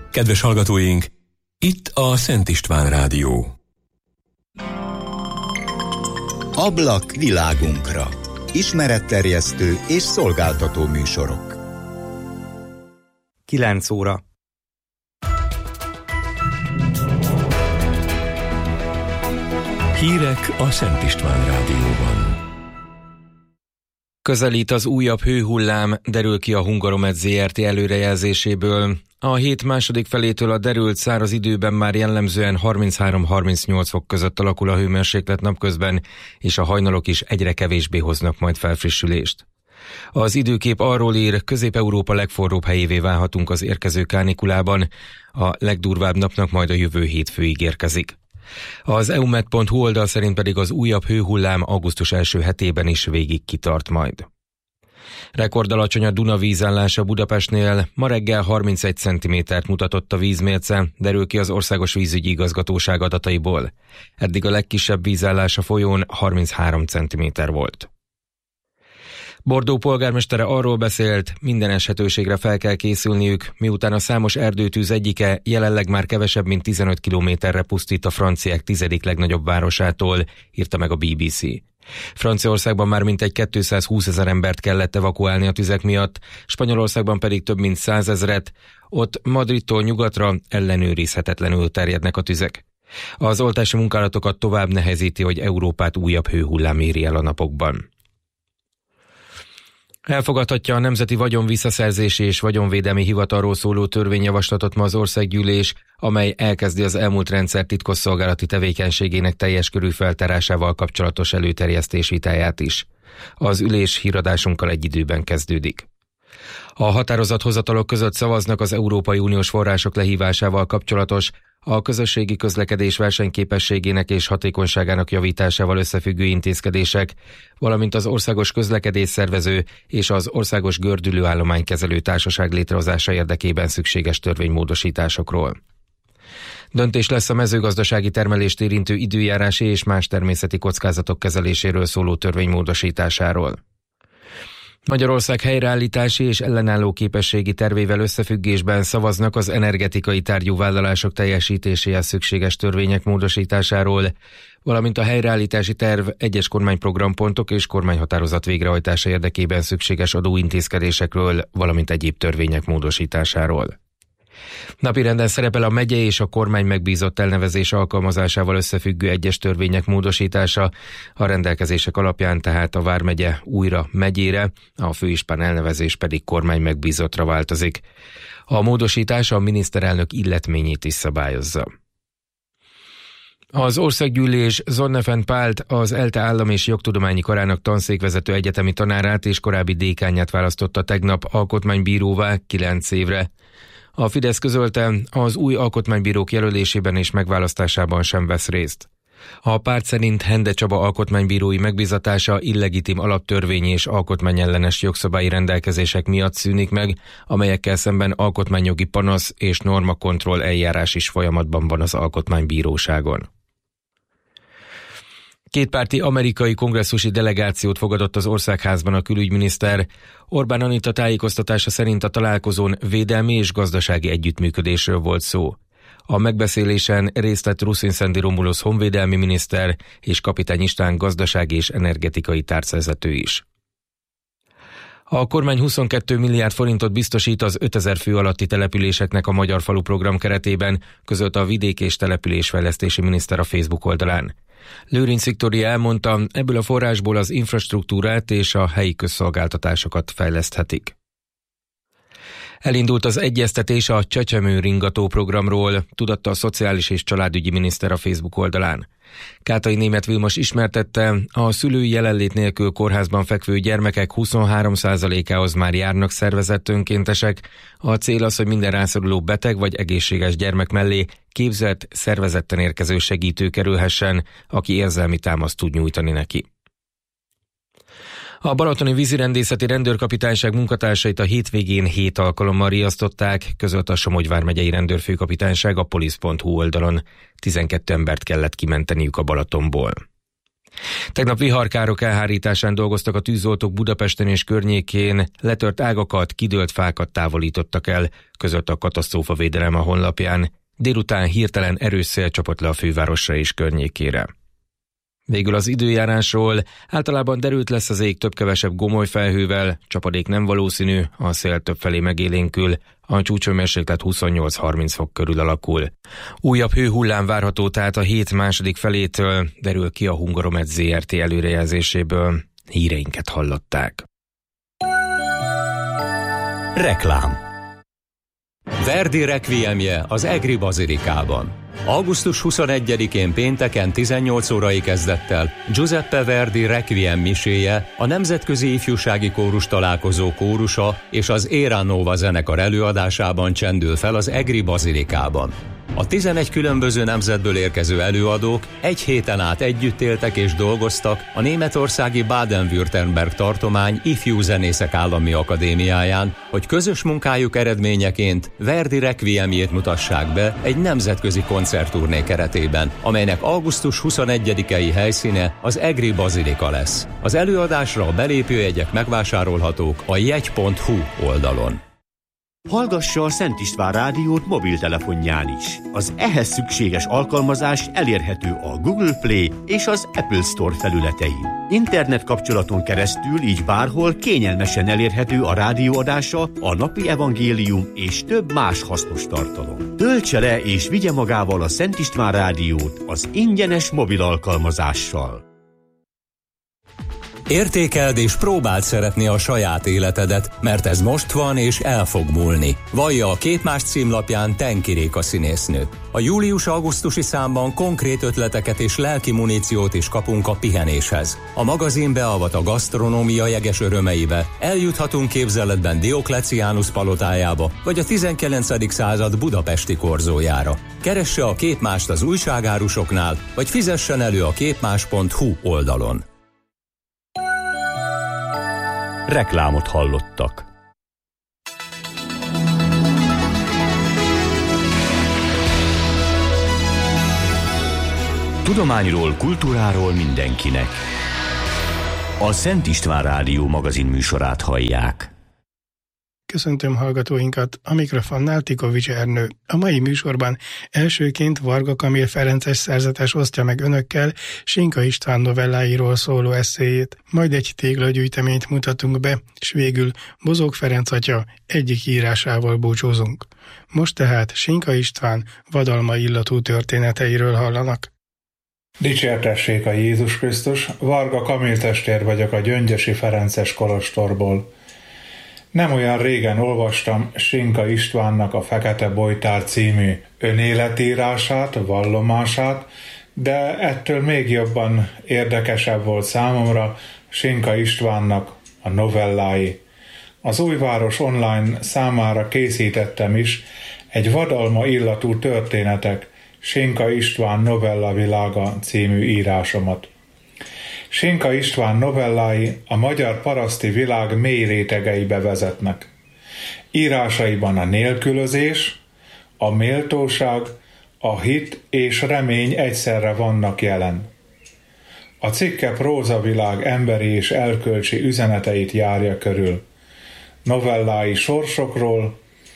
Kedves hallgatóink, itt a Szent István Rádió. Ablak világunkra. Ismeretterjesztő és szolgáltató műsorok. 9 óra. Hírek a Szent István Rádióban. Közelít az újabb hőhullám, derül ki a Hungaromet Zrt. Előrejelzéséből. A hét második felétől a derült száraz időben már jellemzően 33-38 fok között alakul a hőmérséklet napközben, és a hajnalok is egyre kevésbé hoznak majd felfrissülést. Az időkép arról ír, Közép-Európa legforróbb helyévé válhatunk az érkező kánikulában, a legdurvább napnak majd a jövő hétfőig érkezik. Az eumet.hu oldal szerint pedig az újabb hőhullám augusztus első hetében is végig kitart majd. Rekordalacsony a Duna vízállása Budapestnél, ma reggel 31 cm-t mutatott a vízmérce, derül ki az Országos Vízügyi Igazgatóság adataiból. Eddig a legkisebb vízállás a folyón 33 cm volt. Bordeaux polgármestere arról beszélt, minden esetőségre fel kell készülniük, miután a számos erdőtűz egyike jelenleg már kevesebb mint 15 kilométerre pusztít a franciák 10. legnagyobb városától, írta meg a BBC. Franciaországban már mintegy 220 000 embert kellett evakuálni a tüzek miatt, Spanyolországban pedig több mint 100 000-et, ott Madridtól nyugatra ellenőrizhetetlenül terjednek a tüzek. Az oltási munkálatokat tovább nehezíti, hogy Európát újabb hőhullám éri el a napokban. Elfogadhatja a Nemzeti Vagyonvisszaszerzési és Vagyonvédelmi Hivatalról szóló törvényjavaslatot ma az országgyűlés, amely elkezdi az elmúlt rendszer titkosszolgálati tevékenységének teljes körű feltárásával kapcsolatos előterjesztés vitáját is. Az ülés híradásunkkal egy időben kezdődik. A határozathozatalok között szavaznak az Európai Uniós források lehívásával kapcsolatos, a közösségi közlekedés versenyképességének és hatékonyságának javításával összefüggő intézkedések, valamint az Országos Közlekedésszervező és az Országos Gördülőállománykezelő Társaság létrehozása érdekében szükséges törvénymódosításokról. Döntés lesz a mezőgazdasági termelést érintő időjárási és más természeti kockázatok kezeléséről szóló törvénymódosításáról. Magyarország helyreállítási és ellenálló képességi tervével összefüggésben szavaznak az energetikai tárgyú vállalások teljesítéséhez szükséges törvények módosításáról, valamint a helyreállítási terv egyes kormányprogrampontok és kormányhatározat végrehajtása érdekében szükséges adóintézkedésekről, valamint egyéb törvények módosításáról. Napirenden szerepel a megye és a kormány megbízott elnevezés alkalmazásával összefüggő egyes törvények módosítása, a rendelkezések alapján tehát a vármegye újra megyére, a főispán elnevezés pedig kormány megbízottra változik. A módosítás a miniszterelnök illetményét is szabályozza. Az országgyűlés Zonnefen Pált, az ELTE Állam- és Jogtudományi Karának tanszékvezető egyetemi tanárát és korábbi dékánját választotta tegnap alkotmánybíróvá 9 évre. A Fidesz közölte, az új alkotmánybírók jelölésében és megválasztásában sem vesz részt. A párt szerint Hende Csaba alkotmánybírói megbízatása illegitim alaptörvény és alkotmányellenes jogszabályi rendelkezések miatt szűnik meg, amelyekkel szemben alkotmányjogi panasz és normakontroll eljárás is folyamatban van az alkotmánybíróságon. Kétpárti amerikai kongresszusi delegációt fogadott az országházban a külügyminiszter. Orbán Anita tájékoztatása szerint a találkozón védelmi és gazdasági együttműködésről volt szó. A megbeszélésen részt vett Ruszinszendi Romulusz honvédelmi miniszter és Kapitány István gazdasági és energetikai tárcavezető is. A kormány 22 milliárd forintot biztosít az 5000 fő alatti településeknek a Magyar Falu program keretében, közölte a vidék- és településfejlesztési miniszter a Facebook oldalán. Lőrinc Viktória elmondta, ebből a forrásból az infrastruktúrát és a helyi közszolgáltatásokat fejleszthetik. Elindult az egyeztetés a Csecsemő ringató programról, tudatta a Szociális és Családügyi miniszter a Facebook oldalán. Kátai Németh Vilmos ismertette, a szülői jelenlét nélkül kórházban fekvő gyermekek 23%-ához már járnak szervezett önkéntesek. A cél az, hogy minden rászoruló beteg vagy egészséges gyermek mellé képzett, szervezetten érkező segítő kerülhessen, aki érzelmi támaszt tud nyújtani neki. A balatoni vízirendészeti rendőrkapitányság munkatársait a hétvégén 7 alkalommal riasztották, közölte a Somogy vármegyei rendőrfőkapitányság a polisz.hu oldalon. 12 embert kellett kimenteniük a Balatonból. Tegnap viharkárok elhárításán dolgoztak a tűzoltók Budapesten és környékén, letört ágakat, kidőlt fákat távolítottak el, között a katasztrófavédelem a honlapján. Délután hirtelen erős szél csapott le a fővárosra és környékére. Végül az időjárásról: általában derült lesz az ég több-kevesebb gomoly felhővel, csapadék nem valószínű, a szél többfelé megélénkül, a csúcshőmérséklet 28-30 fok körül alakul. Újabb hőhullám várható tehát a hét második felétől, derül ki a Hungaromet Zrt. Előrejelzéséből. Híreinket hallották. Reklám. Verdi rekviemje az Egri Bazilikában. Augusztus 21-én pénteken 18 órai kezdettel Giuseppe Verdi Requiem miséje, a Nemzetközi Ifjúsági Kórus Találkozó kórusa és az Era Nova zenekar előadásában csendül fel az Egri Bazilikában. A 11 különböző nemzetből érkező előadók egy héten át együtt éltek és dolgoztak a németországi Baden-Württemberg tartomány Ifjú Zenészek Állami Akadémiáján, hogy közös munkájuk eredményeként Verdi Requiemjét mutassák be egy nemzetközi koncertturné keretében, amelynek augusztus 21-i helyszíne az Egri Bazilika lesz. Az előadásra a belépőjegyek megvásárolhatók a jegy.hu oldalon. Hallgassa a Szent István rádiót mobiltelefonján is. Az ehhez szükséges alkalmazás elérhető a Google Play és az Apple Store felületein. Internet kapcsolaton keresztül így bárhol kényelmesen elérhető a rádióadása, a napi evangélium és több más hasznos tartalom. Töltse le és vigye magával a Szent István rádiót az ingyenes mobil alkalmazással. Értékeld és próbáld szeretni a saját életedet, mert ez most van és el fog múlni. Vallja a Képmás címlapján Tenki Réka színésznő. A július-augusztusi számban konkrét ötleteket és lelki muníciót is kapunk a pihenéshez. A magazin beavat a gasztronómia jeges örömeibe, eljuthatunk képzeletben Diokleciánus palotájába, vagy a 19. század budapesti korzójára. Keresse a Képmást az újságárusoknál, vagy fizessen elő a képmás.hu oldalon. Reklámot hallottak. Tudományról, kultúráról mindenkinek. A Szent István Rádió magazin műsorát hallják. Köszöntöm hallgatóinkat, a mikrofonnál Tikovics Ernő. A mai műsorban elsőként Varga Kamil ferences szerzetes osztja meg önökkel Sinka István novelláiról szóló esszéjét, majd egy téglagyűjteményt mutatunk be, s végül Bozók Ferenc atya egyik írásával búcsúzunk. Most tehát Sinka István vadalma illatú történeteiről hallanak. Dicsértessék a Jézus Krisztus, Varga Kamil testvér vagyok a Gyöngyösi Ferences kolostorból. Nem olyan régen olvastam Sinka Istvánnak a Fekete Bojtár című önéletírását, vallomását, de ettől még jobban érdekesebb volt számomra Sinka Istvánnak a novellái. Az Újváros Online számára készítettem is egy vadalma illatú történetek Sinka István novellavilága című írásomat. Sinka István novellái a magyar paraszti világ mély rétegeibe vezetnek. Írásaiban a nélkülözés, a méltóság, a hit és remény egyszerre vannak jelen. A cikke prózavilág emberi és erkölcsi üzeneteit járja körül. Novellái sorsokról,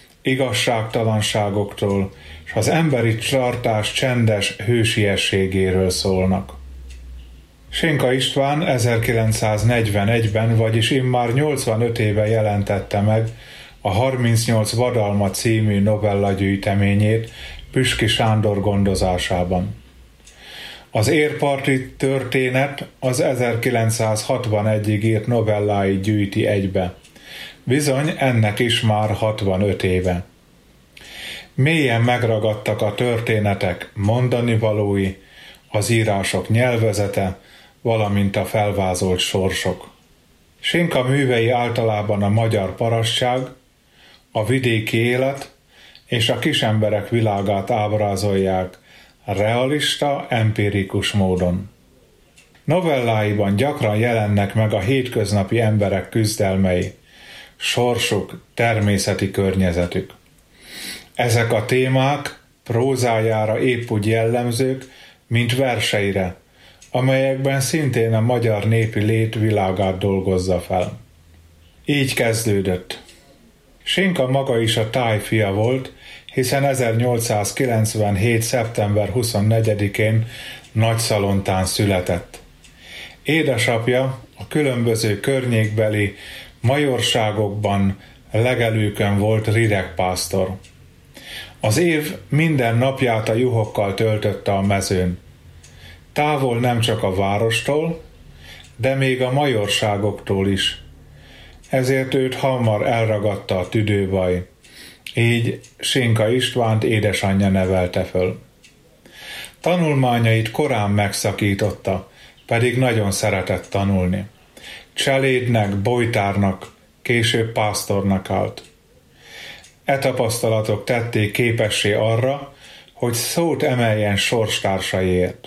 igazságtalanságoktól és az emberi tartás csendes hősiességéről szólnak. Sinka István 1941-ben, vagyis immár 85 éve jelentette meg a 38 vadalma című novellagyűjteményét Püski Sándor gondozásában. Az érparti történet az 1961-ig írt novelláit gyűjti egybe. Bizony, ennek is már 65 éve. Mélyen megragadtak a történetek mondanivalói, az írások nyelvezete, valamint a felvázolt sorsok. Sinka művei általában a magyar parasság, a vidéki élet és a kisemberek világát ábrázolják realista, empirikus módon. Novelláiban gyakran jelennek meg a hétköznapi emberek küzdelmei, sorsuk, természeti környezetük. Ezek a témák prózájára épp úgy jellemzők, mint verseire, amelyekben szintén a magyar népi lét világát dolgozza fel. Így kezdődött. Sinka maga is a táj fia volt, hiszen 1897. szeptember 24-én Nagyszalontán született. Édesapja a különböző környékbeli majorságokban legelőkön volt ridegpásztor. Az év minden napját a juhokkal töltötte a mezőn. Távol nem csak a várostól, de még a majorságoktól is. Ezért őt hamar elragadta a tüdőbaj. Így Sinka Istvánt édesanyja nevelte föl. Tanulmányait korán megszakította, pedig nagyon szeretett tanulni. Cselédnek, bojtárnak, később pásztornak állt. E tapasztalatok tették képessé arra, hogy szót emeljen sorstársaiért.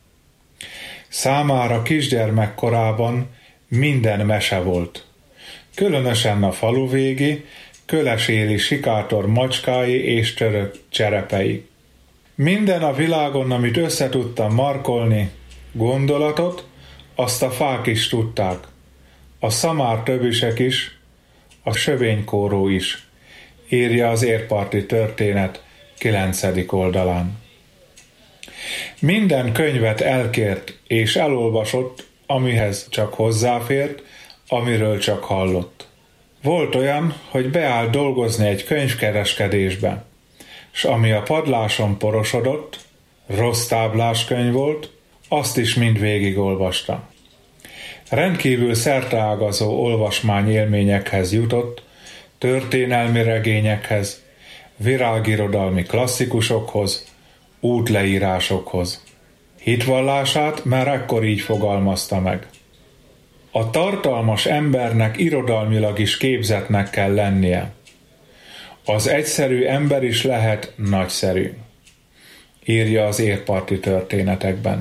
Számára kisgyermek korában minden mese volt. Különösen a faluvégi, köleséri sikátor macskái és török cserepei. Minden a világon, amit össze tudtam markolni, gondolatot, azt a fák is tudták. A szamár töbisek is, a sövénykóró is, írja az Érparti történet 9. oldalán. Minden könyvet elkért és elolvasott, amihez csak hozzáfért, amiről csak hallott. Volt olyan, hogy beállt dolgozni egy könyvkereskedésbe, s ami a padláson porosodott, rossz tábláskönyv volt, azt is mind végigolvasta. Rendkívül szerteágazó olvasmányélményekhez jutott, történelmi regényekhez, virágirodalmi klasszikusokhoz, útleírásokhoz. Hitvallását már ekkor így fogalmazta meg. A tartalmas embernek irodalmilag is képzettnek kell lennie. Az egyszerű ember is lehet nagyszerű, írja az Érparti történetekben.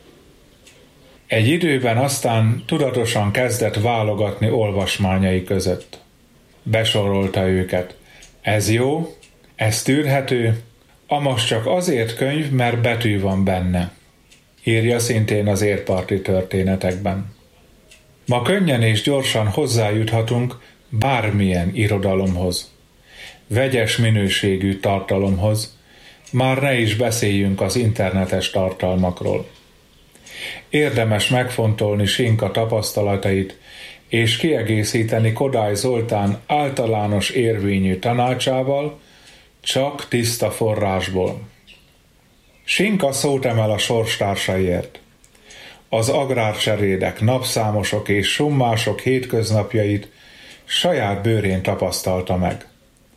Egy időben aztán tudatosan kezdett válogatni olvasmányai között. Besorolta őket. Ez jó, ez tűrhető, amas csak azért könyv, mert betű van benne, írja szintén az Érparti történetekben. Ma könnyen és gyorsan hozzájuthatunk bármilyen irodalomhoz, vegyes minőségű tartalomhoz, már ne is beszéljünk az internetes tartalmakról. Érdemes megfontolni Sinka tapasztalatait, és kiegészíteni Kodály Zoltán általános érvényű tanácsával, csak tiszta forrásból. Sinka szót emel a sorstársaiért. Az agrárcserédek, napszámosok és summások hétköznapjait saját bőrén tapasztalta meg.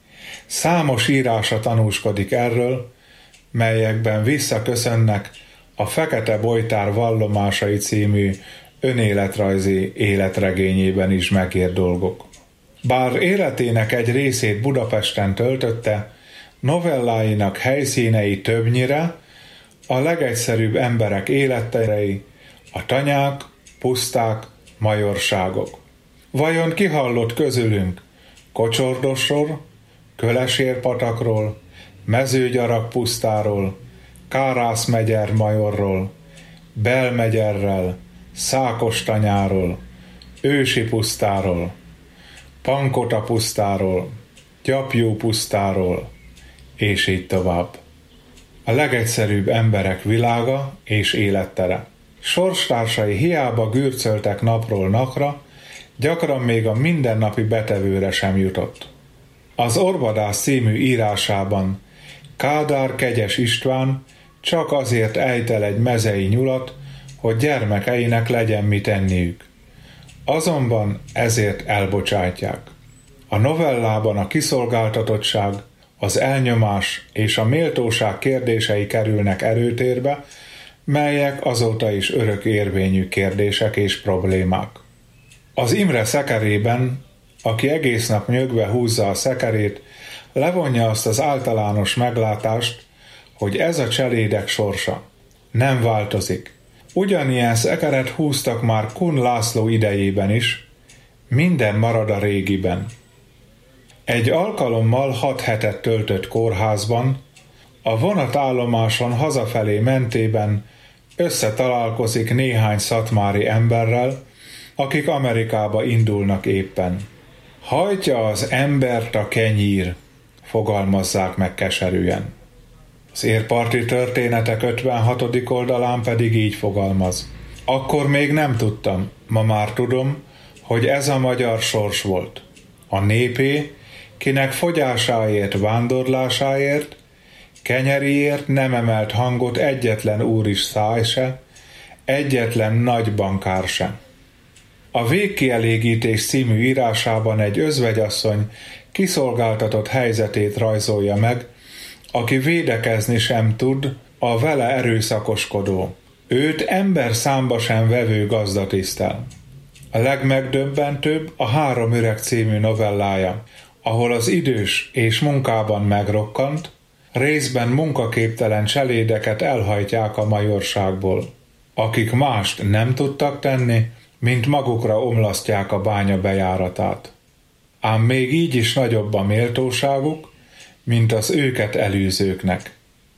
Számos írása tanúskodik erről, melyekben visszaköszönnek a Fekete Bojtár vallomásai című önéletrajzi életregényében is megírt dolgok. Bár életének egy részét Budapesten töltötte, novelláinak helyszínei többnyire a legegyszerűbb emberek életterei, a tanyák, puszták, majorságok. Vajon ki hallott közülünk Kocsordosról, Kölesérpatakról, Mezőgyarak pusztáról, Kárászmegyer majorról, Belmegyerrel, Szákostanyáról, Ősi pusztáról, Pankota pusztáról, Gyapjú pusztáról, és így tovább. A legegyszerűbb emberek világa és élettere. Sorstársai hiába gürcöltek napról napra, gyakran még a mindennapi betevőre sem jutott. Az Orvadász című írásában Kádár Kegyes István csak azért ejtel egy mezei nyulat, hogy gyermekeinek legyen mit enniük. Azonban ezért elbocsátják. A novellában a kiszolgáltatottság, az elnyomás és a méltóság kérdései kerülnek erőtérbe, melyek azóta is örök érvényű kérdések és problémák. Az Imre szekerében, aki egész nap nyögve húzza a szekerét, levonja azt az általános meglátást, hogy ez a cselédek sorsa nem változik. Ugyanilyen szekeret húztak már Kun László idejében is, minden marad a régiben. Egy alkalommal 6 hetet töltött kórházban, a vonatállomáson hazafelé mentében összetalálkozik néhány szatmári emberrel, akik Amerikába indulnak éppen. Hajtja az embert a kenyír, fogalmazzák meg keserűen. Az érparti történetek 56. oldalán pedig így fogalmaz. Akkor még nem tudtam, ma már tudom, hogy ez a magyar sors volt. A népé, kinek fogyásáért, vándorlásáért, kenyeriért nem emelt hangot egyetlen úr is száj se, egyetlen nagy bankár sem. A Végkielégítés című írásában egy özvegyasszony kiszolgáltatott helyzetét rajzolja meg, aki védekezni sem tud, a vele erőszakoskodó. Őt ember számba sem vevő gazda tisztel. A legmegdöbbentőbb a Három üreg című novellája, ahol az idős és munkában megrokkant, részben munkaképtelen cselédeket elhajtják a majorságból, akik mást nem tudtak tenni, mint magukra omlasztják a bánya bejáratát. Ám még így is nagyobb a méltóságuk, mint az őket elűzőknek.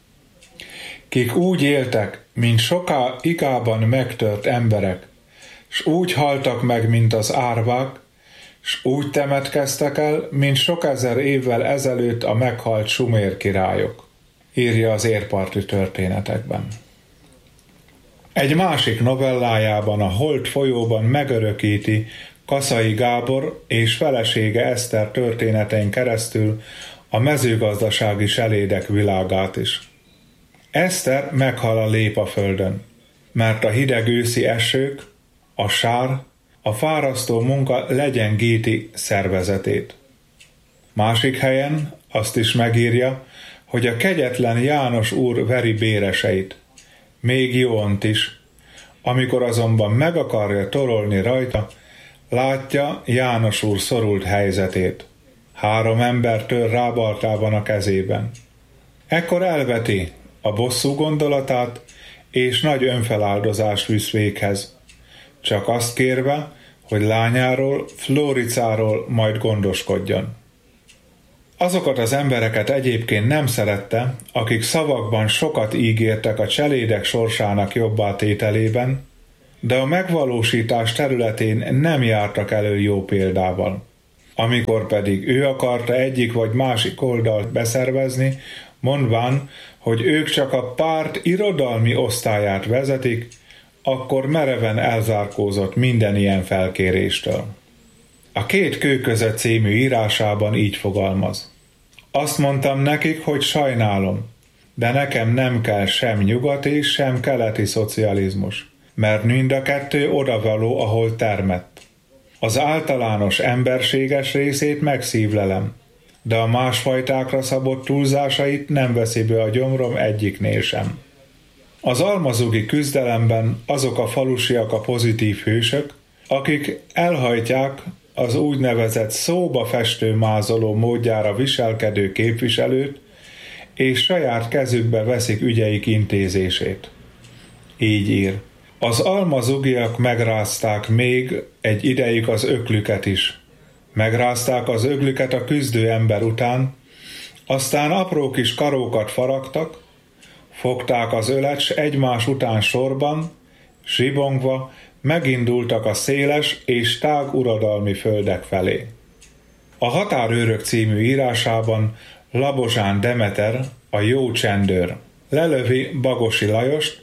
Kik úgy éltek, mint soká igában megtört emberek, s úgy haltak meg, mint az árvák, s úgy temetkeztek el, mint sok ezer évvel ezelőtt a meghalt sumér királyok, írja az érparti történetekben. Egy másik novellájában, a Holt folyóban megörökíti Kaszai Gábor és felesége Eszter történetein keresztül a mezőgazdasági selédek világát is. Eszter meghal a lépaföldön, mert a hideg őszi esők, a sár, a fárasztó munka legyengíti szervezetét. Másik helyen azt is megírja, hogy a kegyetlen János úr veri béreseit, még Jóont is, amikor azonban meg akarja torolni rajta, látja János úr szorult helyzetét. 3 ember tör rábaltában a kezében. Ekkor elveti a bosszú gondolatát, és nagy önfeláldozást visz véghez, csak azt kérve, hogy lányáról, Flóricáról majd gondoskodjon. Azokat az embereket egyébként nem szerette, akik szavakban sokat ígértek a cselédek sorsának jobbá tételében, de a megvalósítás területén nem jártak elő jó példával. Amikor pedig ő akarta egyik vagy másik oldalt beszervezni, mondván, hogy ők csak a párt irodalmi osztályát vezetik, akkor mereven elzárkózott minden ilyen felkéréstől. A 2 kő között című írásában így fogalmaz. Azt mondtam nekik, hogy sajnálom, de nekem nem kell sem nyugati, sem keleti szocializmus, mert mind a 2 odavaló, ahol termett. Az általános emberséges részét megszívlelem, de a másfajtákra szabott túlzásait nem veszi be a gyomrom egyiknél sem. Az almazugi küzdelemben azok a falusiak a pozitív hősök, akik elhajtják az úgynevezett szóba festő mázoló módjára viselkedő képviselőt, és saját kezükbe veszik ügyeik intézését. Így ír. Az almazugiak megrázták még egy ideig az öklüket is. Megrázták az öglüket a küzdő ember után, aztán apró kis karókat faragtak, fogták az ölet, s egymás után sorban, sibongva, megindultak a széles és tág uradalmi földek felé. A Határőrök című írásában Labozsán Demeter, a jó csendőr, lelövi Bagosi Lajost,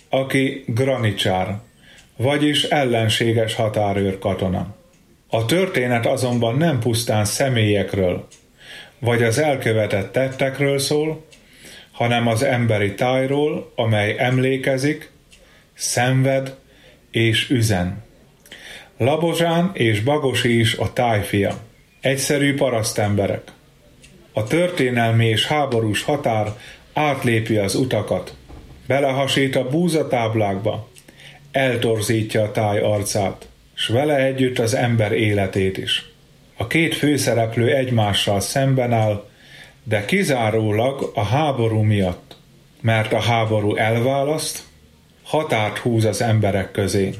aki granicsár, vagyis ellenséges határőr katona. A történet azonban nem pusztán személyekről, vagy az elkövetett tettekről szól, hanem az emberi tájról, amely emlékezik, szenved és üzen. Labozsán és Bagosi is a tájfia, egyszerű parasztemberek. A történelmi és háborús határ átlépi az utakat, belehasít a búzatáblákba, eltorzítja a táj arcát, s vele együtt az ember életét is. A 2 főszereplő egymással szemben áll, de kizárólag a háború miatt, mert a háború elválaszt, határt húz az emberek közé.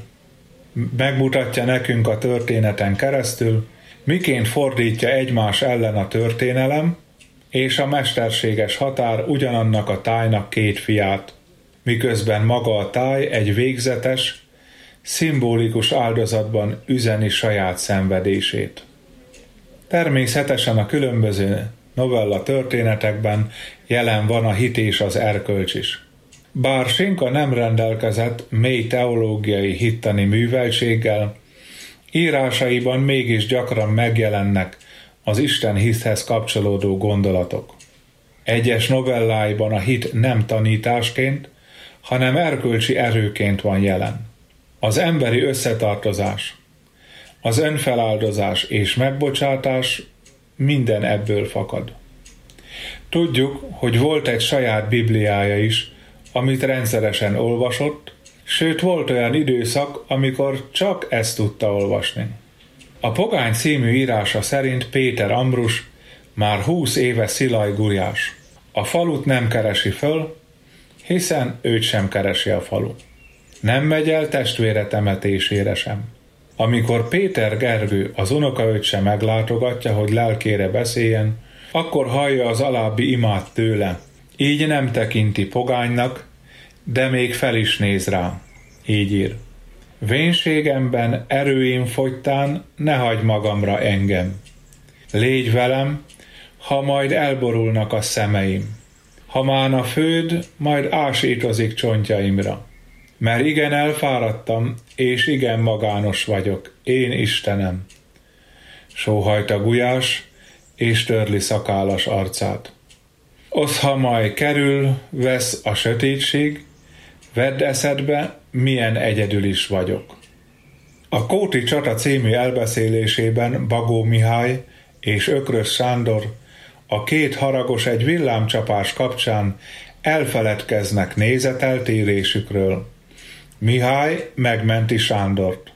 Megmutatja nekünk a történeten keresztül, miként fordítja egymás ellen a történelem, és a mesterséges határ ugyanannak a tájnak 2 fiát, miközben maga a táj egy végzetes, szimbolikus áldozatban üzeni saját szenvedését. Természetesen a különböző novella történetekben jelen van a hit és az erkölcs is. Bár Sinka nem rendelkezett mély teológiai hittani műveltséggel, írásaiban mégis gyakran megjelennek az Isten hithez kapcsolódó gondolatok. Egyes novelláiban a hit nem tanításként, hanem erkölcsi erőként van jelen. Az emberi összetartozás, az önfeláldozás és megbocsátás minden ebből fakad. Tudjuk, hogy volt egy saját Bibliája is, amit rendszeresen olvasott, sőt volt olyan időszak, amikor csak ezt tudta olvasni. A Pogány című írása szerint Péter Ambrus már 20 éve Szilaj gulyás. A falut nem keresi föl, hiszen őt sem keresi a falu. Nem megy el testvére temetésére sem. Amikor Péter Gergő az unokaöccse meglátogatja, hogy lelkére beszéljen, akkor hallja az alábbi imát tőle. Így nem tekinti pogánynak, de még fel is néz rá. Így ír. Vénségemben, erőim fogytán, ne hagyj magamra engem. Légy velem, ha majd elborulnak a szemeim. Ha mán a főd, majd ásítozik csontjaimra. Mert igen elfáradtam, és igen magános vagyok, én Istenem. Sóhajt a gulyás, és törli szakállas arcát. Oszha majd kerül, vesz a sötétség, vedd eszedbe, milyen egyedül is vagyok. A Kóti csata című elbeszélésében Bagó Mihály és Ökrös Sándor a két haragos egy villámcsapás kapcsán elfeledkeznek nézeteltérésükről. Mihály megmenti Sándort.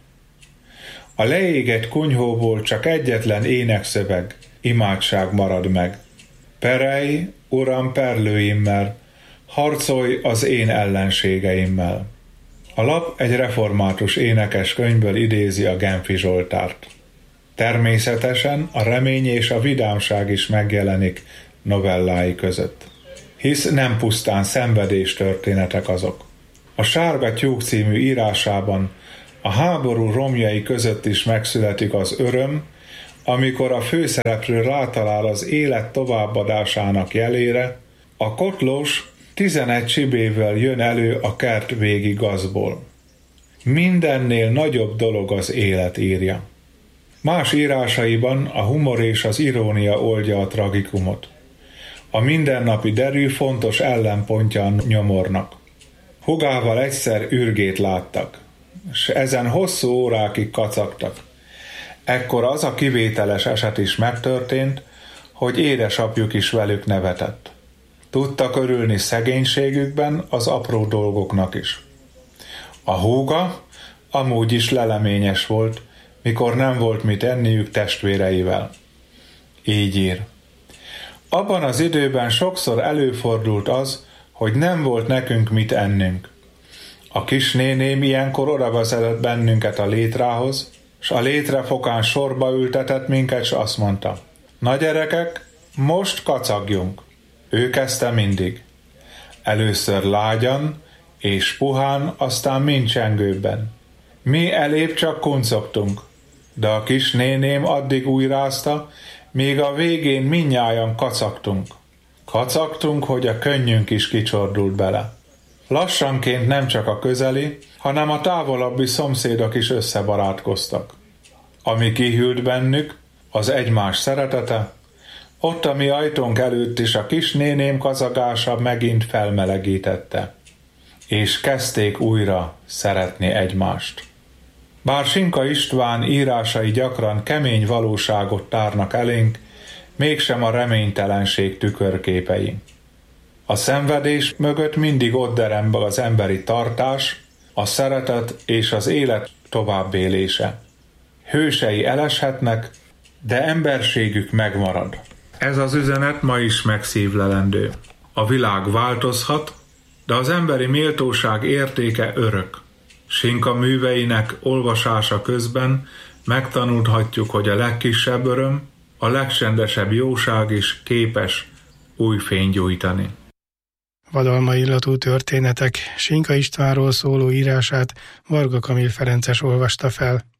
A leégett kunyhóból csak egyetlen énekszöveg, imádság marad meg. Perej, uram, perlőimmel, harcolj az én ellenségeimmel. A lap egy református énekes könyvből idézi a Genfi Zsoltárt. Természetesen a remény és a vidámság is megjelenik novellái között. Hisz nem pusztán szenvedés történetek azok. A Sárga tyúk című írásában a háború romjai között is megszületik az öröm, amikor a főszereplő rátalál az élet továbbadásának jelére, a kotlós 11 csibével jön elő a kert végi gazból. Mindennél nagyobb dolog az élet, írja. Más írásaiban a humor és az irónia oldja a tragikumot. A mindennapi derű fontos ellenpontja a nyomornak. Hugával egyszer ürgét láttak, s ezen hosszú órákig kacagtak. Ekkor az a kivételes eset is megtörtént, hogy édesapjuk is velük nevetett. Tudtak örülni szegénységükben az apró dolgoknak is. A húga amúgy is leleményes volt, mikor nem volt mit enniük testvéreivel. Így ír. Abban az időben sokszor előfordult az, hogy nem volt nekünk mit ennünk. A kisnéném ilyenkor odavezetett bennünket a létrához, s a létrefokán sorba ültetett minket, s azt mondta: na gyerekek, most kacagjunk. Ő kezdte mindig. Először lágyan és puhán, aztán mind csengőbben. Mi elébb csak kuncogtunk, de a kisnéném addig újrázta, míg a végén mindnyájan kacagtunk. Kacagtunk, hogy a könnyünk is kicsordult bele. Lassanként nem csak a közeli, hanem a távolabbi szomszédok is összebarátkoztak. Ami kihűlt bennük, az egymás szeretete, ott a mi ajtónk előtt is a kisnéném kazagása megint felmelegítette, és kezdték újra szeretni egymást. Bár Sinka István írásai gyakran kemény valóságot tárnak elénk, mégsem a reménytelenség tükörképei. A szenvedés mögött mindig ott derem be az emberi tartás, a szeretet és az élet továbbélése. Hősei eleshetnek, de emberségük megmarad. Ez az üzenet ma is megszívlelendő. A világ változhat, de az emberi méltóság értéke örök. Sinka műveinek olvasása közben megtanulhatjuk, hogy a legkisebb öröm, a legcsendesebb jóság is képes új fényt gyújtani. Vadalma illatú történetek Sinka Istvánról szóló írását Varga Kamil Ferences olvasta fel.